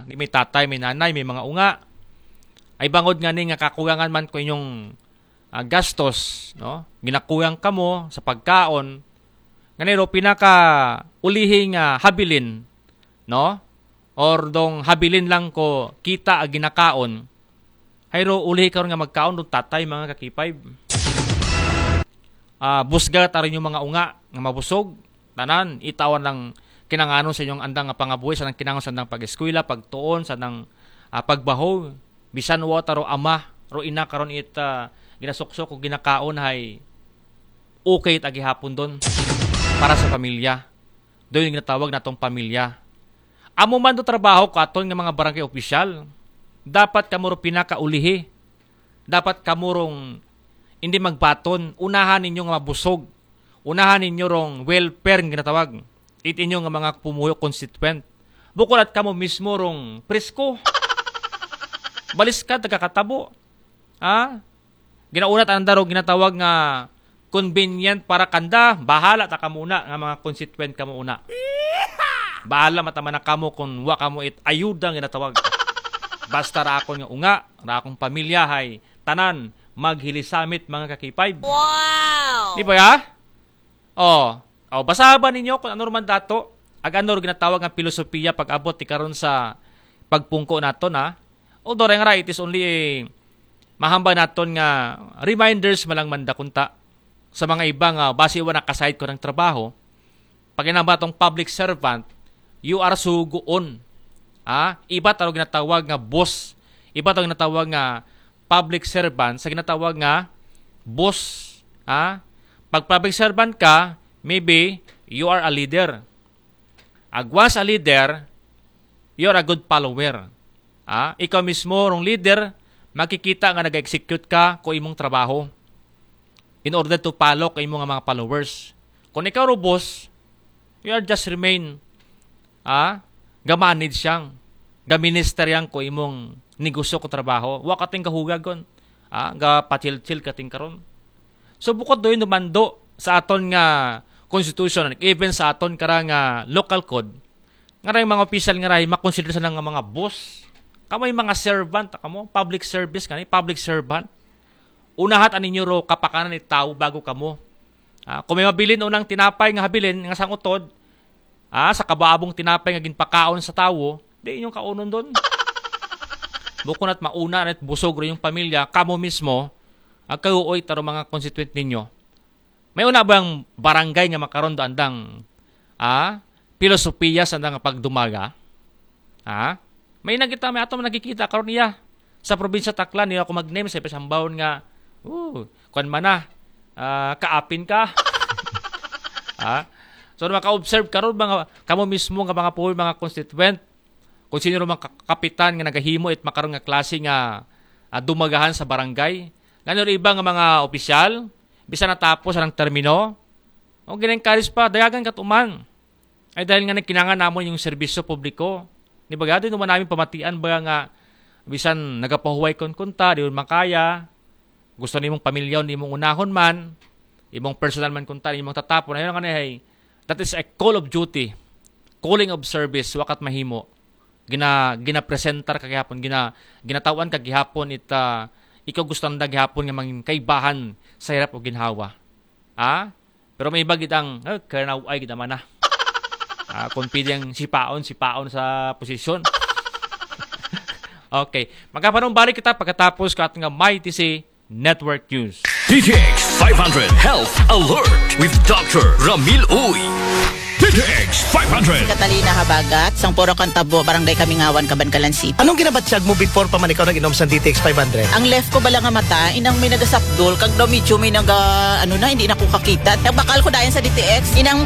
may tatay, may nanay, may mga unga. Ay bangod nga ni nga kakuyangan man ko inyong gastos, no? Ginakulang ka mo sa pagkaon. Ganito, pinaka ulihing habilin, no? Or dong habilin lang ko kita ginakaon. Hayro ulihi karon nga magkaon dong tatay mga kakipay. Busga tarin yung mga unga nga mabusog. Tanan, itawan lang kinanganon sa inyong andang nga pangabuhi, sa nang kinangon sa andang pag-eskwela, pagtuon, sa nang pagbaho. Bisan wa taro ama, ro ina karon ginasuksok o ginakaon hay okay it agihapon doon para sa pamilya. Doon yung ginatawag natong pamilya. Amo man do trabaho ko aton nga mga barangay opisyal, dapat kamuro pinakaulihi. Dapat kamurong hindi magbaton. Unahan ninyo nga mabusog. Unahan ninyo rong welfare nga ginatawag. It inyo nga mga pumuyo constituent. Bukod at kamo mismo rong presko. Balis ka, tagakatabo. Ginaunat ang daro ginatawag nga convenient para kanda. Bahala ta kamuna nga mga constituent kamo una. Bahala matama na kamo kung wa kamo it ayuda nga ginatawag. Basta ra akon nga unga, ra akong pamilya hay tanan maghilisamit mga kakipay. Wow! Di ba ya? Basahan ba ninyo kung ano man dato? Ano ginatawag nga filosofiya pag abot ti karon sa pagpungko naton ha? Although nga it is only mahamba naton nga reminders malang mandakunta sa mga iba nga base wa nakaside ko ng trabaho. Pag inamba tong public servant, you are suguon. Iba taro ginatawag nga boss. Iba taro ginatawag nga public servant sa ginatawag nga boss. Pag public servant ka, maybe you are a leader. Once a leader, you are a good follower. Ikaw mismo, rong leader, makikita nga nag-execute ka kung imong trabaho in order to follow kay imong mga followers. Kung ikaw ro boss, you are just remain ga-manage siyang, ga-minister yang ko imong negosyo ko trabaho. Wa kating kahugagon. Ga-patil-til kating karon. So bukod doon numando sa aton nga constitution, even sa aton kara nga local code, nga ray mga official nga ray makonsider sa nga mga boss. Kamoy mga servant, kamo public service kani, public servant. Unahat aninyo ro kapakanan ni tao bago kamo. Kung may mabilin unang tinapay nga habilin nga sangutod, sa kabaabong tinapay nga ginpakaon sa tawo, di inyong kaunon doon. Bukod at mauna at busog ro yung pamilya, kamo mismo, agkauoy taro mga constituent ninyo. May una bang barangay nga makaroon do andang filosofiya sa andang pagdumaga? May nakita, may ato nakikita karon niya sa probinsya Taclan, niya ako mag-name sa pasambawon nga kuan man na kaapin ka. So maka-observe karon mga kamo mismo nga mga puhoy mga constituent kung sino mga kapitan nga nagahimo it makaroon nga klase nga dumagahan sa barangay. Ganun iba nga mga opisyal, bisa natapos ang termino, o ginencourage pa, dayagan katuman. Ay dahil nga kinangan namon yung serbisyo publiko. Di ba gado naman namin pamatian ba nga, bisan nagapahuway kon kunta, di man makaya, gusto ni mong pamilyaw, di mong unahon man, imong personal man kunta, di mong tatapon. Ayun nga ay, that is a call of duty, calling of service, wakat mahimo. Gina-presentar kagihapon, ginatawan kagihapon ikaw gusto nang daghapon nga mangin kaibahan sa hirap o ginhawa. Pero may iba gitang karnaway kita man na. Kung pilyang sipaon sa posisyon. Okay. Magkapanong balik kita pagkatapos ka ating Mighty C Network News. DTX 500 Health Alert with Dr. Ramil Uy. DTX 500. Catalina Habagat, sang puro kantabo, barangay Kamingawan, Cabancalan City. Anong ginabatsyag mo before pa man ikaw nag-inom sa DTX 500? Ang left ko bala nga mata, inang may nagasapdol, kag daw medyo may hindi na ko kakita. Bakal ko dayan sa DTX, inang